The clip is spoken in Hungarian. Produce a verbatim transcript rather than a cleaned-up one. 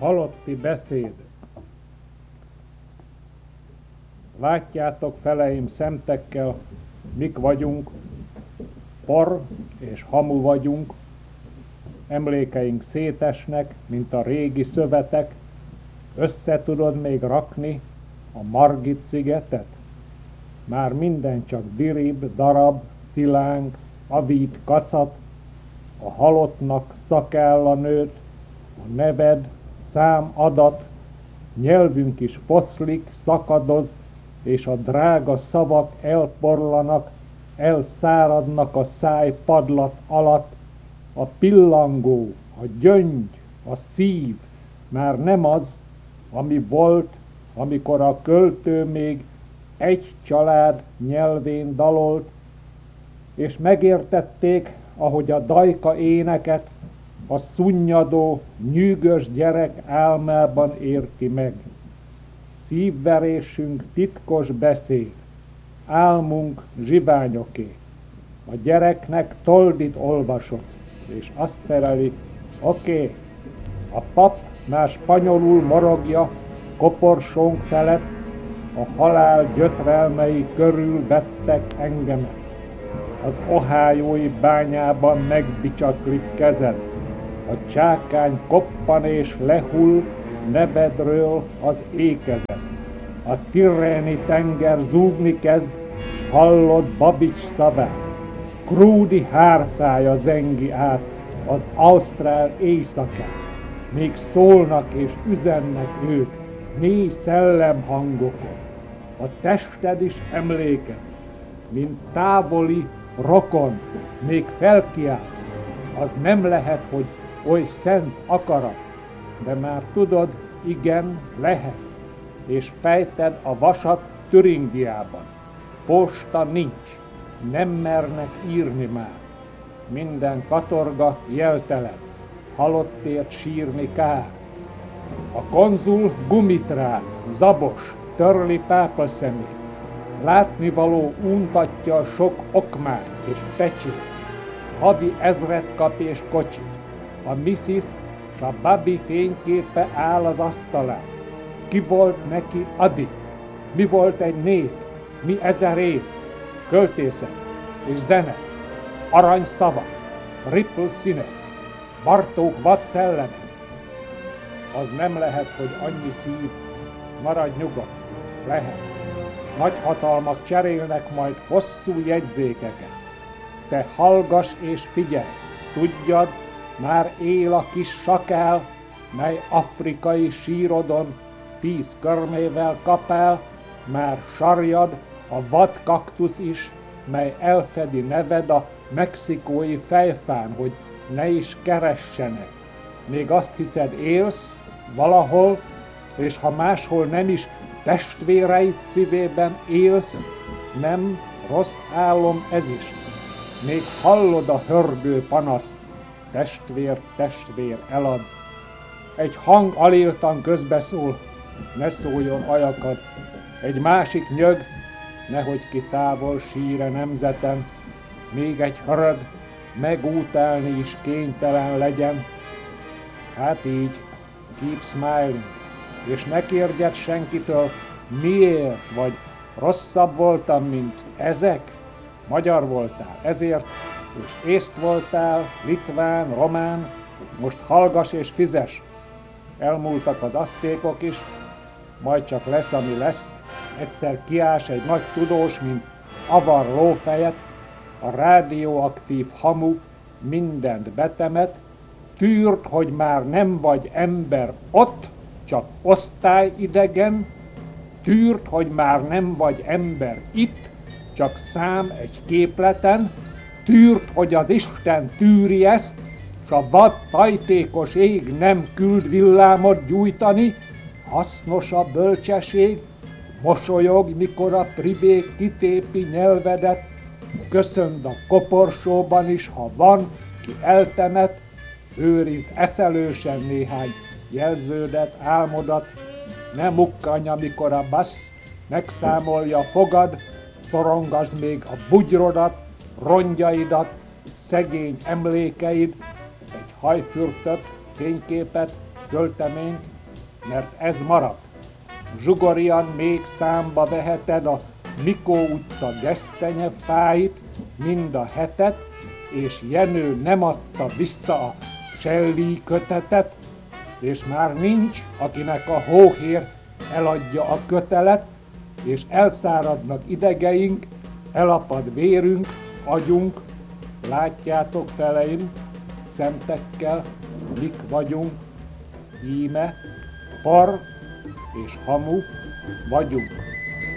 Halotti beszéd. Látjátok, feleim, szemtekkel, mik vagyunk, por és hamu vagyunk, emlékeink szétesnek, mint a régi szövetek. Össze tudod még rakni a Margit szigetet? Már minden csak dirib, darab, szilánk, avít, kacat, a halottnak szakálla nőtt, a neved, szám, adat, nyelvünk is foszlik, szakadoz, és a drága szavak elporlanak, elszáradnak a száj padlat alatt, a pillangó, a gyöngy, a szív már nem az, ami volt, amikor a költő még egy család nyelvén dalolt, és megértették, ahogy a dajka éneket a szunnyadó, nyűgös gyerek álmában érti meg. Szívverésünk titkos beszéd, álmunk zsiványoké. A gyereknek toldit olvasott, és azt feleli, oké, okay, a pap már spanyolul morogja koporsónk felett, a halál gyötrelmei körül vettek engemet. Az ohiói bányában megbicsaklik kezed, a csákány koppan és lehull nevedről az ékezet. A tirreni tenger zúgni kezd, hallod Babics szavát, Krúdi hárfája zengi át az ausztrál éjszakát. Még szólnak és üzennek ők mély szellemhangokon. A tested is emlékez, mint távoli rokon, még felkiáltsz, az nem lehet, hogy oly szent akarat, de már tudod, igen, lehet, és fejted a vasat Türingiában. Posta nincs, nem mernek írni már, minden katorga jeltelen, halottért sírni kár. A konzul gumitrál, zabos, törli pápaszemét, látnivaló untatja a sok okmát és pecsét, hadi ezred kap és kocsit, a missis s a babi fényképe áll az asztalán. Ki volt neki adi? Mi volt egy nép? Mi ezer év? Költészet és zene, arany szavak, ripple színek, Bartók vad szellemek. Az nem lehet, hogy annyi szív, maradj nyugodt, lehet. Nagy hatalmak cserélnek majd hosszú jegyzékeket. Te hallgass és figyelj, tudjad, már él a kis sakál, mely afrikai sírodon tíz körmével kapál, már sarjad a vad kaktusz is, mely elfedi neved a mexikói fejfán, hogy ne is keressenek. Még azt hiszed, élsz valahol, és ha máshol nem is testvéreid szívében élsz, nem rossz álom ez is. Még hallod a hördő panaszt, testvér, testvér elad. Egy hang aléltan közbeszól, ne szóljon ajakad. Egy másik nyög, nehogy ki távol síre nemzetem. Még egy hörög, megútálni is kénytelen legyen. Hát így, keep smiling, és ne kérdjed senkitől, miért, vagy rosszabb voltam, mint ezek? Magyar voltál, ezért, és észt voltál, litván, román, most hallgass és fizes. Elmúltak az aztékok is, majd csak lesz, ami lesz. Egyszer kiás egy nagy tudós, mint avar lófejet, a rádióaktív hamu mindent betemet, tűrd, hogy már nem vagy ember ott, csak osztályidegen, tűrd, hogy már nem vagy ember itt, csak szám egy képleten, tűrd, hogy az Isten tűri ezt, s a vad tajtékos ég nem küld villámot gyújtani, hasznos a bölcsesség, mosolyog, mikor a pribék kitépi nyelvedet, köszönd a koporsóban is, ha van, ki eltemet, őrizd eszelősen néhány jelződet, álmodat, ne mukkanj, amikor a bassz megszámolja fogad, szorongasd még a bugyrodat, rongyaidat, szegény emlékeid, egy hajfürtöt, fényképet, költeményt, mert ez marad. Zsugorian még számba veheted a Mikó utca gesztenyefáit, mind a hetet, és Jenő nem adta vissza a Shelley kötetet, és már nincs, akinek a hóhér eladja a kötelet, és elszáradnak idegeink, elapad vérünk, agyunk, látjátok feleim, szemtekkel, mik vagyunk, íme, par és hamu vagyunk.